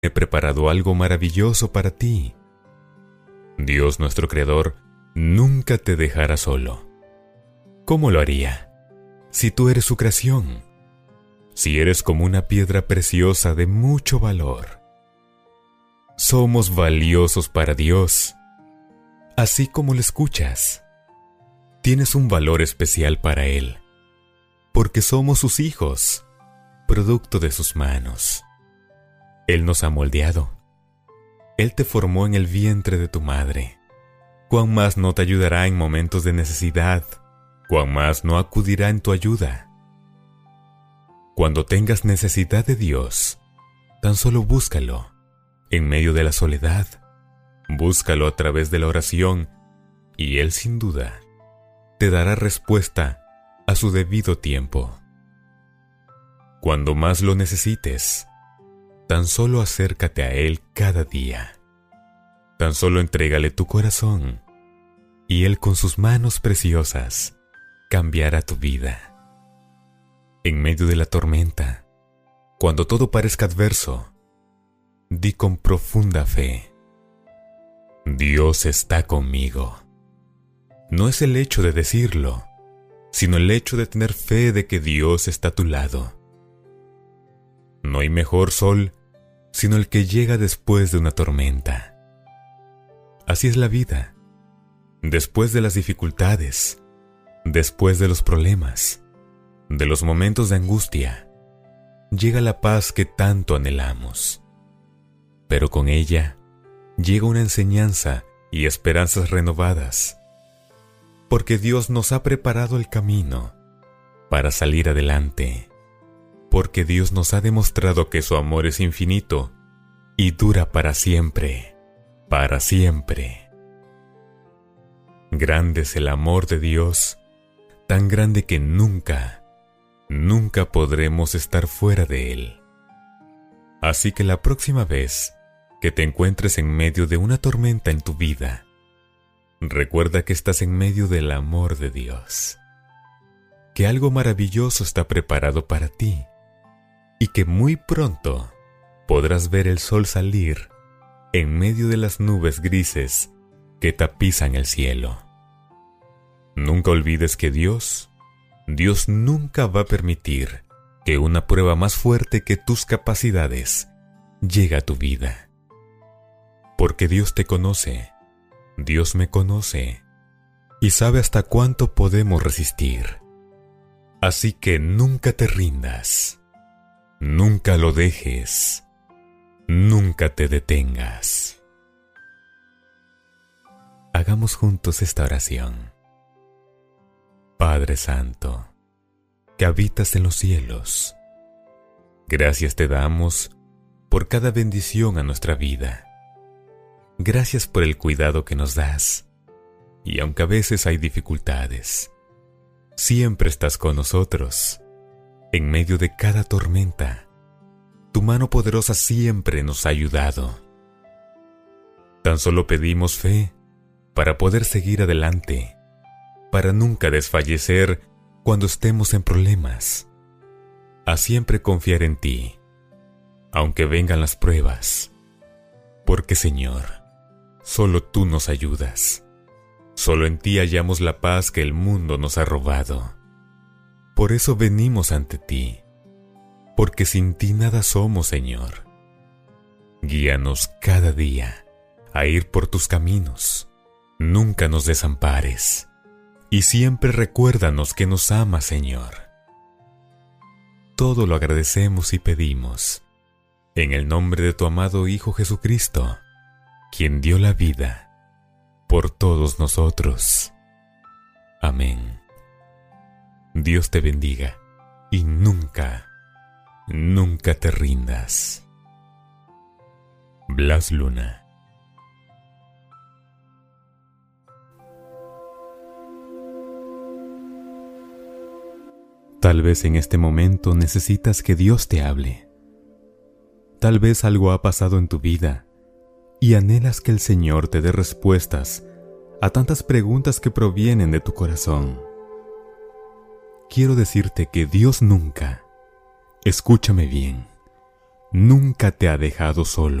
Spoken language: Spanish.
he preparado algo maravilloso para ti. Dios nuestro Creador nunca te dejará solo. ¿Cómo lo haría? Si tú eres su creación, si eres como una piedra preciosa de mucho valor. Somos valiosos para Dios, así como lo escuchas. Tienes un valor especial para Él, porque somos sus hijos, producto de sus manos. Él nos ha moldeado. Él te formó en el vientre de tu madre. ¿Cuán más no te ayudará en momentos de necesidad? ¿Cuán más no acudirá en tu ayuda? Cuando tengas necesidad de Dios, tan solo búscalo en medio de la soledad. Búscalo a través de la oración y Él sin duda te dará respuesta a su debido tiempo. Cuando más lo necesites, tan solo acércate a Él cada día. Tan solo entrégale tu corazón y Él con sus manos preciosas cambiará tu vida. En medio de la tormenta, cuando todo parezca adverso, di con profunda fe: Dios está conmigo. No es el hecho de decirlo, sino el hecho de tener fe de que Dios está a tu lado. No hay mejor sol sino el que llega después de una tormenta. Así es la vida. Después de las dificultades, después de los problemas, de los momentos de angustia, llega la paz que tanto anhelamos. Pero con ella llega una enseñanza y esperanzas renovadas, porque Dios nos ha preparado el camino para salir adelante, porque Dios nos ha demostrado que su amor es infinito y dura para siempre, para siempre. Grande es el amor de Dios, tan grande que nunca podremos estar fuera de Él. Así que la próxima vez que te encuentres en medio de una tormenta en tu vida, recuerda que estás en medio del amor de Dios, que algo maravilloso está preparado para ti y que muy pronto podrás ver el sol salir en medio de las nubes grises que tapizan el cielo. Nunca olvides que Dios nunca va a permitir que una prueba más fuerte que tus capacidades llegue a tu vida. Porque Dios te conoce, Dios me conoce y sabe hasta cuánto podemos resistir. Así que nunca te rindas, nunca lo dejes, nunca te detengas. Hagamos juntos esta oración. Padre Santo, que habitas en los cielos, gracias te damos por cada bendición a nuestra vida. Gracias por el cuidado que nos das, y aunque a veces hay dificultades, siempre estás con nosotros. En medio de cada tormenta, tu mano poderosa siempre nos ha ayudado. Tan solo pedimos fe para poder seguir adelante, para nunca desfallecer cuando estemos en problemas, a siempre confiar en ti, aunque vengan las pruebas, porque Señor, solo tú nos ayudas. Solo en ti hallamos la paz que el mundo nos ha robado. Por eso venimos ante ti, porque sin ti nada somos, Señor. Guíanos cada día a ir por tus caminos. Nunca nos desampares. Y siempre recuérdanos que nos amas, Señor. Todo lo agradecemos y pedimos en el nombre de tu amado Hijo Jesucristo, quien dio la vida por todos nosotros. Amén. Dios te bendiga y nunca te rindas. Blas Luna. Tal vez en este momento necesitas que Dios te hable. Tal vez algo ha pasado en tu vida y anhelas que el Señor te dé respuestas a tantas preguntas que provienen de tu corazón. Quiero decirte que Dios nunca, escúchame bien, nunca te ha dejado solo.